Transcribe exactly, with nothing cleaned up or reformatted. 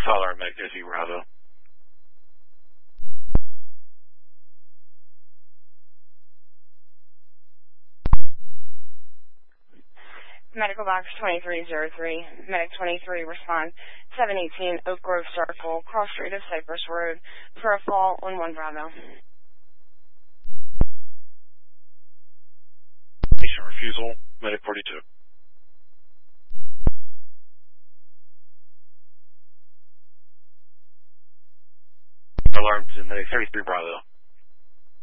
Alarm, Medic thirty-three Bravo. Medical box twenty-three oh three, Medic twenty-three, respond seven eighteen Oak Grove Circle, cross street of Cypress Road, for a fall on one Bravo. Patient refusal, Medic forty-two. Alarm to Medic thirty-three Bravo.